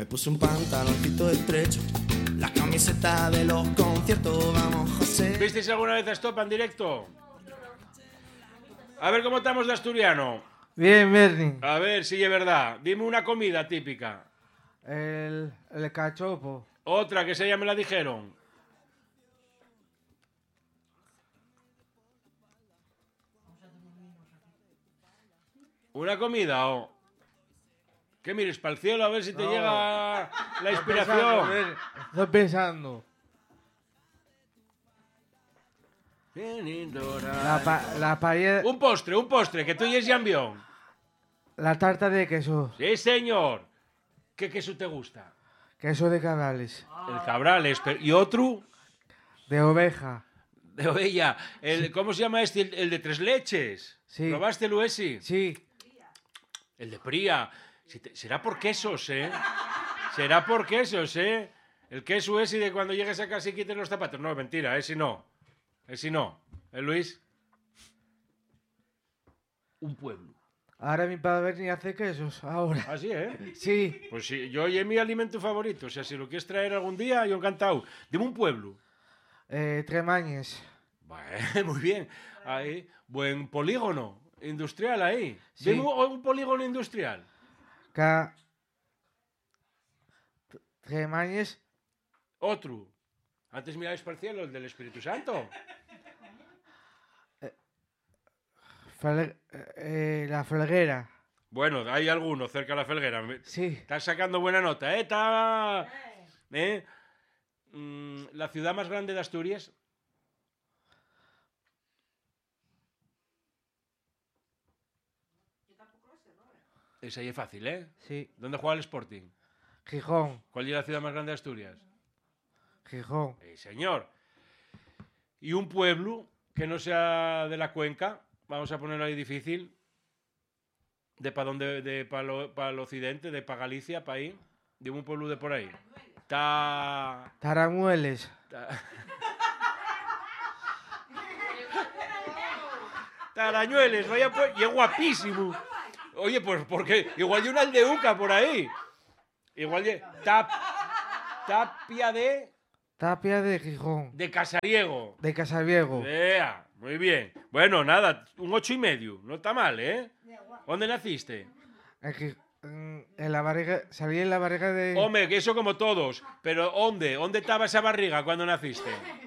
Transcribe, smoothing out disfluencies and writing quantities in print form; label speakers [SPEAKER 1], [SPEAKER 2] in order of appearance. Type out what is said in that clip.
[SPEAKER 1] Me puse un pantaloncito estrecho, la camiseta de los conciertos, vamos, José.
[SPEAKER 2] ¿Visteis alguna vez a Estopa en directo? A ver cómo estamos de asturiano.
[SPEAKER 3] Bien, Bernie.
[SPEAKER 2] A ver si es verdad. Dime una comida típica.
[SPEAKER 3] El cachopo.
[SPEAKER 2] Otra que se ya me la dijeron. ¿Una comida o...? Que mires para el cielo a ver si te llega la inspiración.
[SPEAKER 3] Estoy pensando. La paella...
[SPEAKER 2] Un postre, que tú y es Jambión.
[SPEAKER 3] La tarta de queso.
[SPEAKER 2] Sí, señor. ¿Qué queso te gusta?
[SPEAKER 3] Queso de cabrales.
[SPEAKER 2] El Cabrales. ¿Y otro?
[SPEAKER 3] De oveja.
[SPEAKER 2] De ovella. ¿Cómo se llama este? El de tres leches.
[SPEAKER 3] Sí.
[SPEAKER 2] ¿Probaste el ese?
[SPEAKER 3] Sí.
[SPEAKER 2] El de Pría. Será por quesos, ¿eh? Será por quesos, ¿eh? El queso ese de cuando llegues a casa y quites los zapatos. No, mentira, ese no. Ese no. ¿Eh, Luis? Un pueblo.
[SPEAKER 3] Ahora mi padre ni hace quesos. Ahora.
[SPEAKER 2] Así, ¿eh?
[SPEAKER 3] Sí.
[SPEAKER 2] Pues sí, yo es mi alimento favorito. O sea, si lo quieres traer algún día, yo encantado. Dime un pueblo.
[SPEAKER 3] Tremañes.
[SPEAKER 2] Bueno, muy bien. Ahí, buen polígono industrial ahí.
[SPEAKER 3] Sí.
[SPEAKER 2] Dime un polígono industrial.
[SPEAKER 3] Tremañes.
[SPEAKER 2] Otro. Antes mirabais para el cielo, el del Espíritu Santo.
[SPEAKER 3] La Felguera.
[SPEAKER 2] Bueno, hay alguno cerca de la Felguera.
[SPEAKER 3] Sí.
[SPEAKER 2] Estás sacando buena nota, ¿eh? Está... ¿Eh? La ciudad más grande de Asturias. Esa ahí es fácil, ¿eh?
[SPEAKER 3] Sí.
[SPEAKER 2] ¿Dónde juega el Sporting?
[SPEAKER 3] Gijón.
[SPEAKER 2] ¿Cuál es la ciudad más grande de Asturias?
[SPEAKER 3] Gijón.
[SPEAKER 2] Señor. Y un pueblo que no sea de la cuenca, vamos a ponerlo ahí difícil, de para dónde, de para el occidente, de para Galicia, para ahí, de un pueblo de por ahí.
[SPEAKER 3] Taramueles.
[SPEAKER 2] Tarañueles, vaya pues, y es guapísimo. Oye, pues porque igual hay una aldeuca por ahí. Igual de Tapia de
[SPEAKER 3] Tapia de Gijón.
[SPEAKER 2] de Casariego.
[SPEAKER 3] De Casabiego.
[SPEAKER 2] Vea, muy bien. Bueno, nada, un 8,5. No está mal, ¿eh? ¿Dónde naciste?
[SPEAKER 3] En la barriga, salí en la barriga de...
[SPEAKER 2] Hombre, que eso como todos. Pero ¿dónde? ¿Dónde estaba esa barriga cuando naciste?